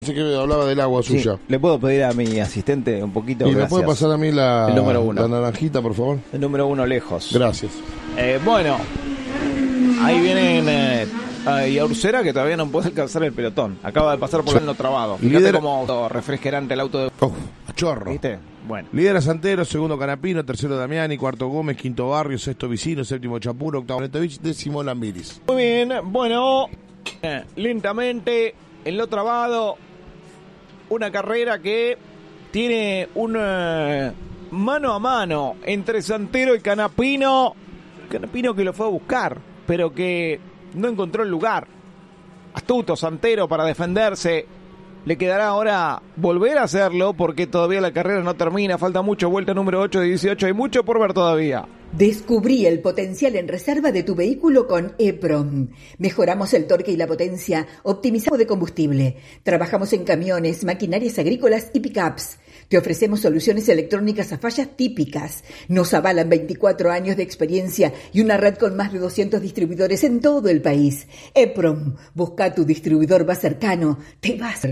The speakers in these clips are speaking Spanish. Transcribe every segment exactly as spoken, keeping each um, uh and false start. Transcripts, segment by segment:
Sé que hablaba del agua Sí. suya. ¿Le puedo pedir a mi asistente un poquito? ¿Y me Gracias. puede pasar a mí la, El número uno. la naranjita, por favor? El número uno lejos. Gracias. Eh, bueno, ahí vienen eh, y a Ursera, que todavía no puede alcanzar el pelotón. Acaba de pasar por el no trabado. Fíjate Líder- cómo refresquerante el auto de... Oh, a chorro. ¿Viste? Bueno. Líder Santero, segundo Canapino, tercero Damiani, cuarto Gómez, quinto Barrio, sexto Vicino, séptimo Chapuro, octavo Netovich, décimo Lambiris. Muy bien, bueno, eh, lentamente, en lo trabado, una carrera que tiene un eh, mano a mano entre Santero y Canapino. Canapino que lo fue a buscar, pero que no encontró el lugar. Astuto Santero para defenderse. Le quedará ahora volver a hacerlo porque todavía la carrera no termina. Falta mucho, vuelta número ocho de dieciocho. Hay mucho por ver todavía. Descubrí el potencial en reserva de tu vehículo con E-Prom. Mejoramos el torque y la potencia, optimizamos de combustible. Trabajamos en camiones, maquinarias agrícolas y pickups. Te ofrecemos soluciones electrónicas a fallas típicas. Nos avalan veinticuatro años de experiencia y una red con más de doscientos distribuidores en todo el país. E-Prom, busca tu distribuidor más cercano. Te vas.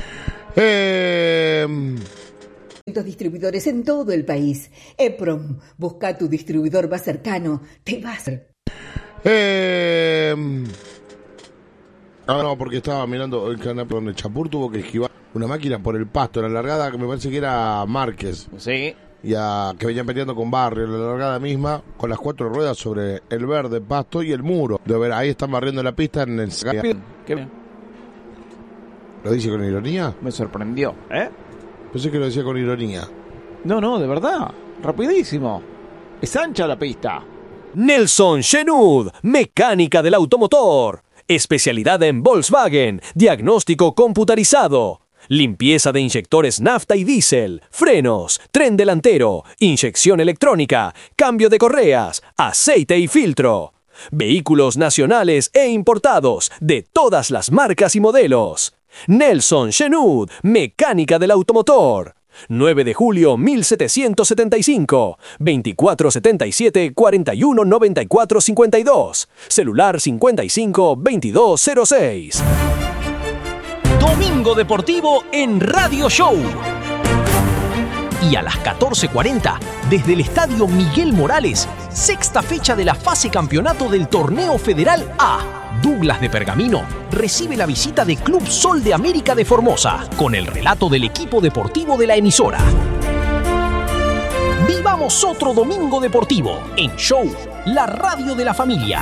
Eh... distribuidores en todo el país. E-Prom, busca tu distribuidor más cercano. Te vas. Eh... Ah, no, porque estaba mirando el canal donde Chapur tuvo que esquivar una máquina por el pasto, la largada que me parece que era Márquez. Sí. Y a, que venían peleando con Barrio, la largada misma, con las cuatro ruedas sobre el verde, pasto y el muro. De ver, ahí están barriendo la pista en el... Qué bien. ¿Lo dice con ironía? Me sorprendió, ¿eh? Pensé que lo decía con ironía. No, no, de verdad. Rapidísimo. Es ancha la pista. Nelson Shenud, mecánica del automotor. Especialidad en Volkswagen, diagnóstico computarizado. Limpieza de inyectores nafta y diésel, frenos, tren delantero, inyección electrónica, cambio de correas, aceite y filtro. Vehículos nacionales e importados de todas las marcas y modelos. Nelson Shenud, mecánica del automotor. nueve de julio mil setecientos setenta y cinco, veinticuatro setenta y siete, cuarenta y uno noventa y cuatro cincuenta y dos, celular cincuenta y cinco veintidós cero seis. Domingo Deportivo en Radio Show. Y a las catorce cuarenta, desde el Estadio Miguel Morales, sexta fecha de la fase campeonato del Torneo Federal A. Douglas de Pergamino recibe la visita de Club Sol de América de Formosa, con el relato del equipo deportivo de la emisora. Vivamos otro Domingo Deportivo en Show, la radio de la familia.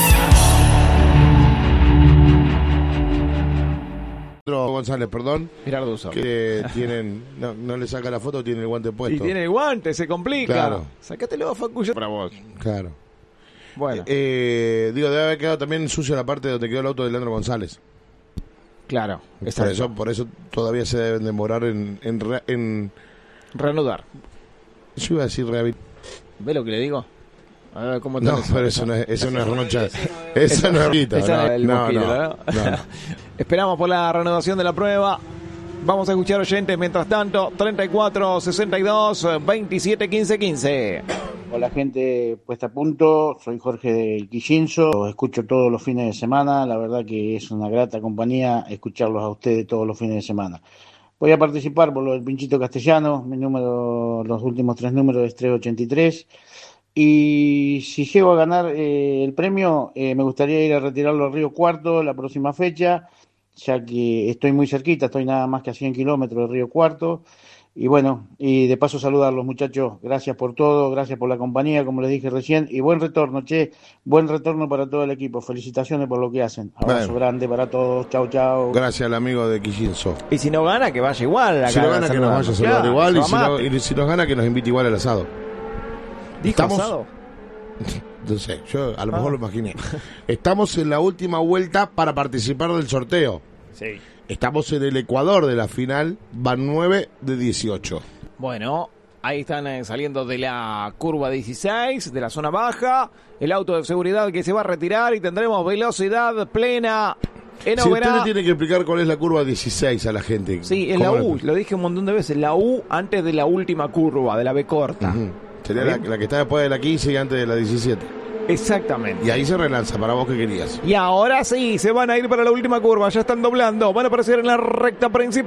González, perdón, Gerardo Uso. que tienen, no, no le saca la foto, tiene el guante puesto. Y tiene el guante, se complica. Claro. Sácatelo, Facu, para vos. Claro. Bueno, Eh, digo, debe haber quedado también sucio la parte donde quedó el auto de Leandro González. claro. Por exacto. eso, por eso todavía se deben demorar en, en, re- en Reanudar. yo iba a decir rehabilitar. ¿Ves lo que le digo? A ver cómo está No, eso. pero eso no es, eso no es roncha. Eso no es ahorita. Esa No, era el no, mosquito, no, ¿no? no. Esperamos por la reanudación de la prueba. Vamos a escuchar oyentes mientras tanto. treinta y cuatro, sesenta y dos, veintisiete, quince, quince. Hola gente puesta a punto, soy Jorge de Quillinzo, los escucho todos los fines de semana, la verdad que es una grata compañía escucharlos a ustedes todos los fines de semana. Voy a participar por lo del Pinchito Castellano, mi número, los últimos tres números es trescientos ochenta y tres, y si llego a ganar eh, el premio, eh, me gustaría ir a retirarlo al Río Cuarto la próxima fecha, ya que estoy muy cerquita, estoy nada más que a cien kilómetros del Río Cuarto. Y bueno, y de paso saludarlos muchachos, gracias por todo, gracias por la compañía, como les dije recién, y buen retorno, che, buen retorno para todo el equipo, felicitaciones por lo que hacen, abrazo Bueno. grande para todos, chau chau. Gracias al amigo de Quillinzo. Y si no gana, que vaya igual. Si lo gana, que nos vaya a saludar Claro, igual. Y su si, no, amate. y si nos gana, que nos invite igual al asado. ¿Dijo Estamos- asado? No sé, yo a lo mejor Ah. lo imaginé. Estamos en la última vuelta para participar del sorteo. Sí. Estamos en el Ecuador de la final, van nueve de dieciocho. Bueno, ahí están eh, saliendo de la curva dieciséis, de la zona baja. El auto de seguridad que se va a retirar y tendremos velocidad plena. En Si usted Oberá. le tiene que explicar cuál es la curva dieciséis a la gente. Sí, es la ¿Cómo U, lo dije un montón de veces, la U antes de la última curva, de la B corta. Ujú. Sería la, la que está después de la quince y antes de la diecisiete. Exactamente. Y ahí se relanza, para vos que querías. Y ahora sí, se van a ir para la última curva, ya están doblando, van a aparecer en la recta principal.